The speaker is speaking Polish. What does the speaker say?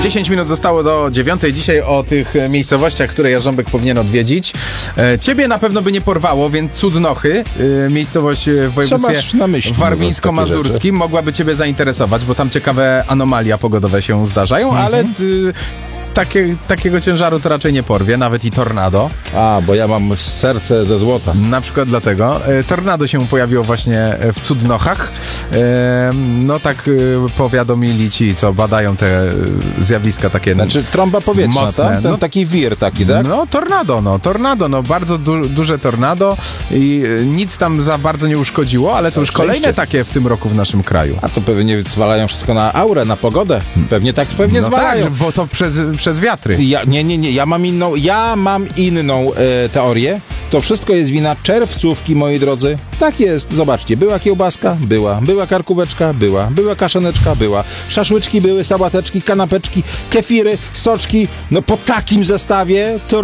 10 minut zostało do 9. Dzisiaj o tych miejscowościach, które Jarząbek powinien odwiedzić. Ciebie na pewno by nie porwało, więc Cudnochy, miejscowość w województwie warmińsko-mazurskim, mogłaby ciebie zainteresować, bo tam ciekawe anomalia pogodowe się zdarzają, ale takiego ciężaru to raczej nie porwie, nawet i tornado. A, bo ja mam serce ze złota. Na przykład dlatego. Tornado się pojawiło właśnie w Cudnochach. No tak powiadomili ci, co badają te zjawiska takie. Znaczy trąba powietrzna, mocne. tak? Ten taki wir taki, tak? No tornado, bardzo duże tornado i nic tam za bardzo nie uszkodziło, ale to już kolejne takie w tym roku w naszym kraju. A to pewnie zwalają wszystko na aurę, na pogodę. Pewnie zwalają. Tak, bo to przez wiatry. Nie, ja mam inną teorię. To wszystko jest wina czerwcówki, moi drodzy. Tak jest, zobaczcie, była kiełbaska? Była karkóweczka? Była kaszaneczka? Była. Szaszłyczki były, sałateczki, kanapeczki, kefiry, soczki. No po takim zestawie to